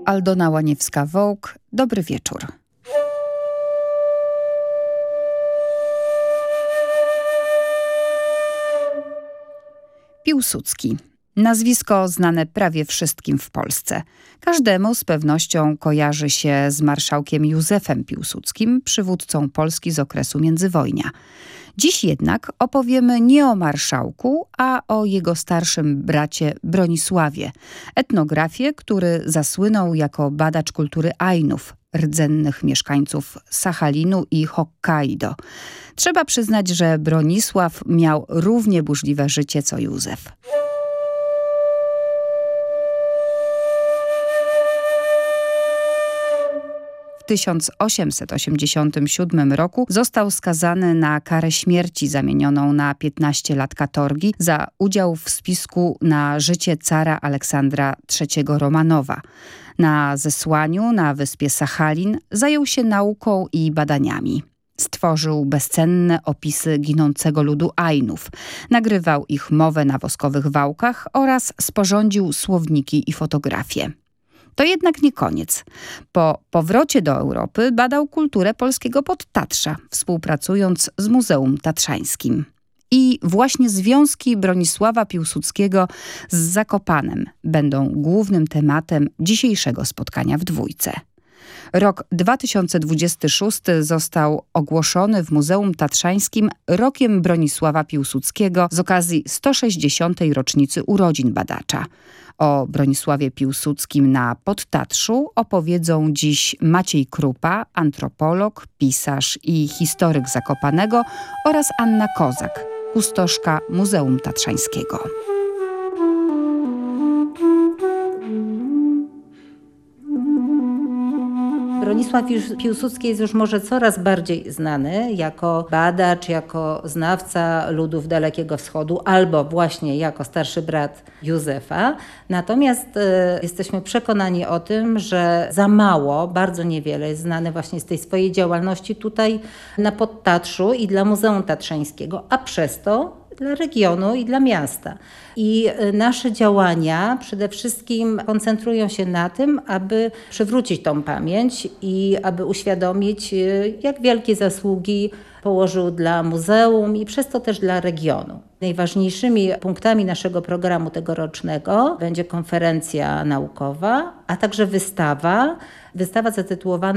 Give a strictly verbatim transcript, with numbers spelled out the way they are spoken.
Aldona Łaniewska-Wołk. Dobry wieczór. Piłsudski. Nazwisko znane prawie wszystkim w Polsce. Każdemu z pewnością kojarzy się z marszałkiem Józefem Piłsudskim, przywódcą Polski z okresu międzywojnia. Dziś jednak opowiemy nie o marszałku, a o jego starszym bracie Bronisławie, etnografie, który zasłynął jako badacz kultury Ainów, rdzennych mieszkańców Sachalinu i Hokkaido. Trzeba przyznać, że Bronisław miał równie burzliwe życie co Józef. W tysiąc osiemset osiemdziesiątym siódmym roku został skazany na karę śmierci zamienioną na piętnaście lat katorgi za udział w spisku na życie cara Aleksandra trzeciego Romanowa. Na zesłaniu na wyspie Sachalin zajął się nauką i badaniami. Stworzył bezcenne opisy ginącego ludu Ainów, nagrywał ich mowę na woskowych wałkach oraz sporządził słowniki i fotografie. To jednak nie koniec. Po powrocie do Europy badał kulturę polskiego Podtatrza, współpracując z Muzeum Tatrzańskim. I właśnie związki Bronisława Piłsudskiego z Zakopanem będą głównym tematem dzisiejszego spotkania w dwójce. Rok dwa tysiące dwudziesty szósty został ogłoszony w Muzeum Tatrzańskim rokiem Bronisława Piłsudskiego z okazji sto sześćdziesiątej rocznicy urodzin badacza. O Bronisławie Piłsudskim na Podtatrzu opowiedzą dziś Maciej Krupa, antropolog, pisarz i historyk Zakopanego oraz Anna Kozak, kustoszka Muzeum Tatrzańskiego. Bronisław Piłsudski jest już może coraz bardziej znany jako badacz, jako znawca ludów Dalekiego Wschodu albo właśnie jako starszy brat Józefa. Natomiast e, jesteśmy przekonani o tym, że za mało, bardzo niewiele jest znane właśnie z tej swojej działalności tutaj na Podtatrzu i dla Muzeum Tatrzańskiego, a przez to dla regionu i dla miasta. I nasze działania przede wszystkim koncentrują się na tym, aby przywrócić tą pamięć i aby uświadomić, jak wielkie zasługi położył dla muzeum i przez to też dla regionu. Najważniejszymi punktami naszego programu tegorocznego będzie konferencja naukowa, a także wystawa. Wystawa zatytułowana